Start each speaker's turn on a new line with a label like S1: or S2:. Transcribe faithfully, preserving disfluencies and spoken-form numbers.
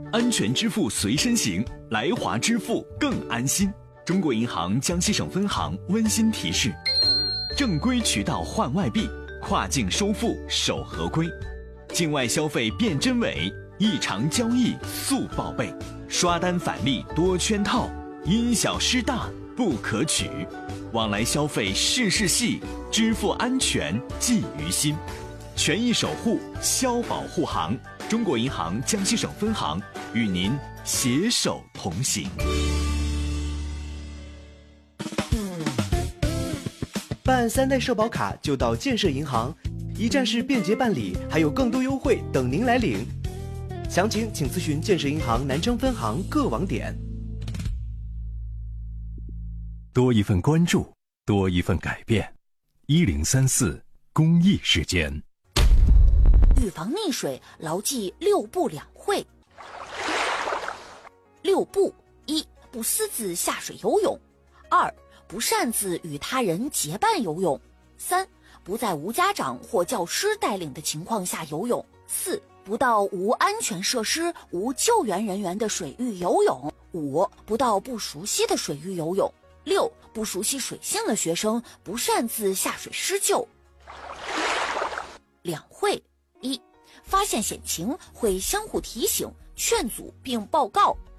S1: 安全支付随身行，来华支付更安心。中国银行江西省分行温馨提示：正规渠道换外币，跨境收付守合规，境外消费辨真伪，异常交易速报备，刷单返利多圈套，因小失大不可取。往来消费事事细，支付安全记于心。权益守护，消保护航。中国银行江西省分行与您携手同行。
S2: 办三代社保卡就到建设银行，一站式便捷办理，还有更多优惠等您来领。详情请咨询建设银行南昌分行各网点。
S3: 多一份关注，多一份改变。一零三四公益时间。
S4: 预防溺水，牢记六不两会。六不：一、不私自下水游泳；二、不擅自与他人结伴游泳；三、不在无家长或教师带领的情况下游泳；四、不到无安全设施、无救援人员的水域游泳；五、不到不熟悉的水域游泳；六、不熟悉水性的学生不擅自下水施救。两会：一、发现险情会相互提醒、劝阻并报告；